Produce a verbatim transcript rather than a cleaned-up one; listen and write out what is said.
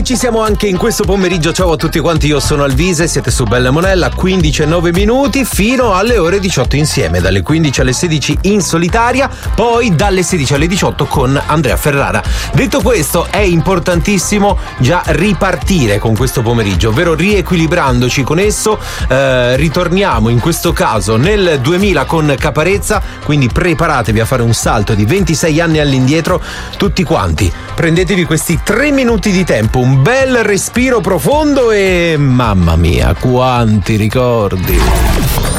ci siamo anche in questo pomeriggio. Ciao a tutti quanti, io sono Alvise, siete su Bella Monella, quindici e nove minuti fino alle ore diciotto insieme, dalle quindici alle sedici in solitaria, poi dalle sedici alle diciotto con Andrea Ferrara. Detto questo, è importantissimo già ripartire con questo pomeriggio, ovvero riequilibrandoci con esso. Eh, ritorniamo in questo caso nel duemila con Caparezza, quindi preparatevi a fare un salto di ventisei anni all'indietro tutti quanti. Prendetevi questi tre minuti di tempo, un bel respiro profondo e mamma mia, quanti ricordi.